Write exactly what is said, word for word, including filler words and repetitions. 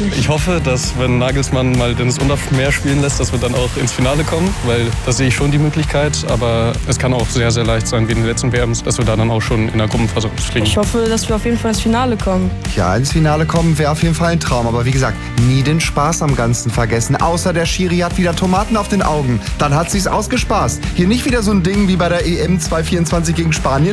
erwarten? Ich hoffe, dass wenn Nagelsmann mal Dennis Undaff mehr spielen lässt, dass wir dann auch ins Finale kommen, weil da sehe ich schon die Möglichkeit. Aber es kann auch sehr, sehr leicht sein, wie in den letzten W Ms, dass wir da dann auch schon in der Gruppenphase fliegen. Ich hoffe, dass wir auf jeden Fall ins Finale kommen. Ja, ins Finale kommen wäre auf jeden Fall ein Traum. Aber wie gesagt, nie den Spaß am Ganzen vergessen. Außer der Schiri hat wieder Tomaten auf den Augen. Dann hat sich's ausgespaßt. Hier nicht wieder so ein Ding wie bei der E M zweitausendvierundzwanzig gegen Spanien.